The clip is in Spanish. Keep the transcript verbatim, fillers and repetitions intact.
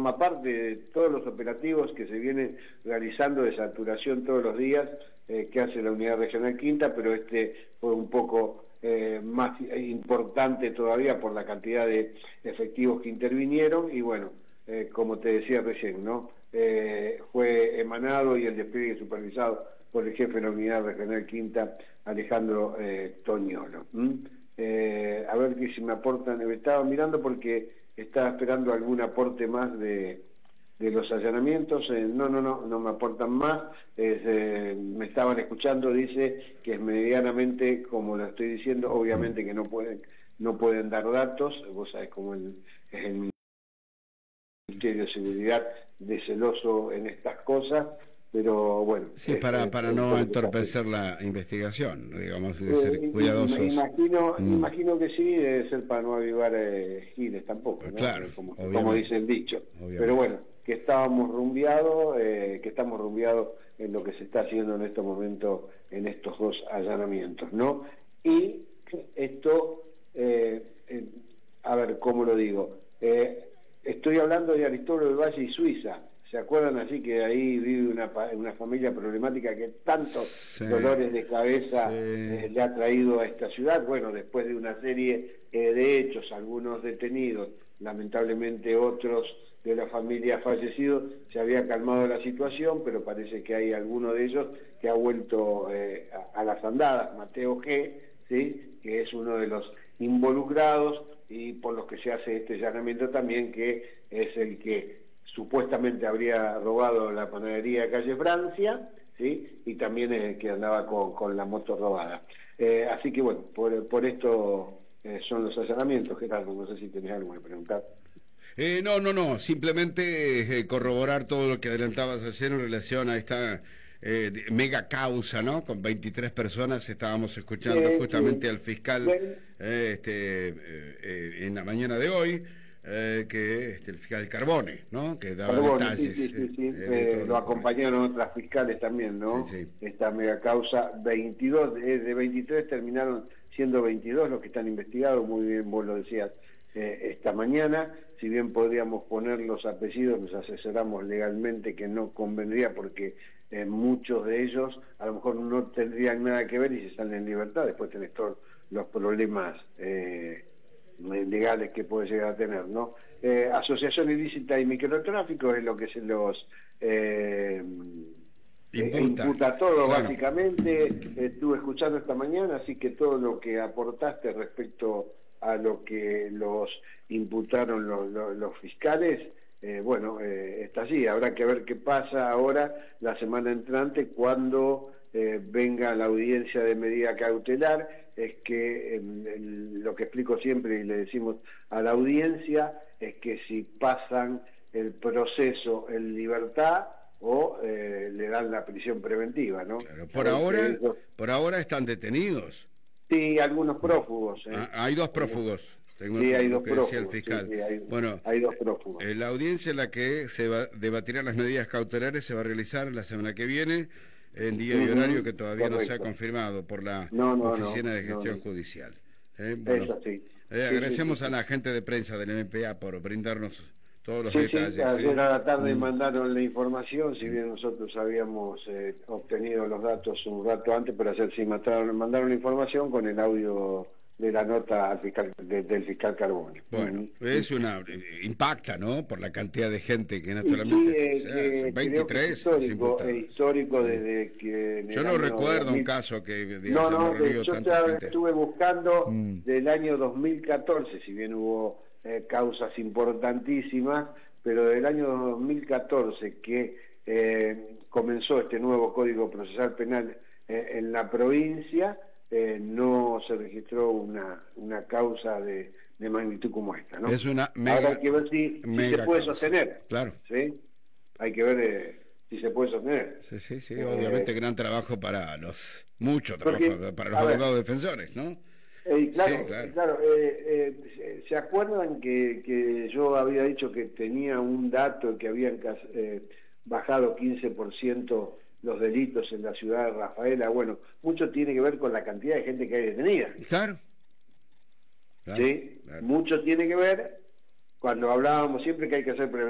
forma parte de todos los operativos que se vienen realizando de saturación todos los días eh, que hace la Unidad Regional Quinta, pero este fue un poco eh, más importante todavía por la cantidad de efectivos que intervinieron y bueno, eh, como te decía recién, ¿no? Eh, fue emanado y el despliegue supervisado por el jefe de la Unidad Regional Quinta, Alejandro eh, Toñolo. ¿Mm? Eh, a ver que si me aportan, me estaba mirando porque estaba esperando algún aporte más de, de los allanamientos, eh, no, no, no, no me aportan más, es, eh, me estaban escuchando, dice que es medianamente, como lo estoy diciendo, obviamente que no pueden, no pueden dar datos, vos sabés cómo el, es el Ministerio de Seguridad de celoso en estas cosas, pero bueno. Sí, es, para, es, para es no entorpecer la investigación, digamos, de ser eh, cuidadosos. Imagino, mm. imagino que sí, debe ser para no avivar eh, giles tampoco, ¿no? Claro, como, como dice el dicho. Obviamente. Pero bueno, que estábamos rumbeados, eh, que estamos rumbeados en lo que se está haciendo en estos momentos, en estos dos allanamientos, ¿no? Y esto, eh, eh, a ver, ¿cómo lo digo? Eh, estoy hablando de Aristóbulo del Valle y Suiza. ¿Se acuerdan así que ahí vive una, una familia problemática que tantos sí, dolores de cabeza sí. eh, le ha traído a esta ciudad? Bueno, después de una serie eh, de hechos, algunos detenidos, lamentablemente otros de la familia fallecidos, se había calmado la situación, pero parece que hay alguno de ellos que ha vuelto eh, a, a las andadas. Mateo G., ¿sí?, que es uno de los involucrados y por los que se hace este allanamiento también, que es el que supuestamente habría robado la panadería de calle Francia, ¿sí?, y también el que andaba con, con la moto robada. Eh, así que bueno, por, por esto eh, son los allanamientos. Gerardo, no sé si tenés algo que preguntar. Eh, no, no, no, simplemente eh, corroborar todo lo que adelantabas ayer en relación a esta eh, mega causa, ¿no? Con veintitrés personas estábamos escuchando sí, justamente sí. al fiscal eh, este, eh, eh, en la mañana de hoy. Eh, que este, el fiscal Carbone, ¿no? Que daba Carbone, detalles. Sí, sí, sí, sí. Eh, eh, lo acompañaron otras fiscales también, ¿no? Sí, sí. Esta mega causa, veintidós, eh, de veintitrés terminaron siendo veintidós los que están investigados, muy bien vos lo decías eh, esta mañana. Si bien podríamos poner los apellidos, nos asesoramos legalmente que no convendría porque eh, muchos de ellos a lo mejor no tendrían nada que ver y se salen en libertad, después tenés todos los problemas eh, legales que puede llegar a tener, ¿no? Eh, asociación ilícita y microtráfico es lo que se los eh, imputa. imputa todo, claro. Básicamente. Estuve escuchando esta mañana, así que todo lo que aportaste respecto a lo que los imputaron los, los, los fiscales, eh, bueno, eh, está allí. Habrá que ver qué pasa ahora la semana entrante cuando eh, venga la audiencia de medida cautelar. Es que eh, el, lo que explico siempre y le decimos a la audiencia es que si pasan el proceso en libertad o eh, le dan la prisión preventiva, ¿no? Claro, por ahora, eso... por ahora están detenidos. Sí, algunos prófugos. ¿eh? Ah, hay dos prófugos. Tengo sí, hay dos que prófugos. Decía el fiscal. Sí, sí, hay, bueno, hay dos prófugos. Eh, la audiencia en la que se va, debatirán las medidas cautelares se va a realizar la semana que viene, en día uh-huh, y horario que todavía correcto. no se ha confirmado por la no, no, Oficina no, de Gestión no, no. Judicial. Eh, bueno, Eso sí. Eh, sí agradecemos sí, sí, a la gente de prensa del M P A por brindarnos todos los sí, detalles. Sí, ayer ¿sí? a la tarde mm. mandaron la información, si bien nosotros habíamos eh, obtenido los datos un rato antes, pero ayer sí mandaron, mandaron la información con el audio de la nota al fiscal, de, del fiscal Carbone. Bueno, mm. es una impacta, ¿no? Por la cantidad de gente que naturalmente sí, eh, o sea, eh, son veintitrés es histórico, es histórico desde que yo no recuerdo dos mil... un caso que digamos, no, no, yo ya estuve buscando mm. del año dos mil catorce, si bien hubo eh, causas importantísimas, pero del año dos mil catorce que eh, comenzó este nuevo Código Procesal Penal eh, en la provincia, Eh, no se registró una, una causa de, de magnitud como esta, ¿no? Es una mega, Ahora hay que ver si, si se puede causa. sostener. Claro. ¿Sí? Hay que ver eh, si se puede sostener. Sí, sí, sí. Eh, obviamente gran trabajo para los... Mucho trabajo porque, para los abogados ver, defensores, ¿no? Eh, claro, sí, claro. claro eh, eh, ¿se acuerdan que, que yo había dicho que tenía un dato que habían eh, bajado quince por ciento los delitos en la ciudad de Rafaela? Bueno, mucho tiene que ver con la cantidad de gente que hay detenida. Claro. claro ¿Sí? Claro. Mucho tiene que ver, cuando hablábamos siempre que hay que hacer prevención.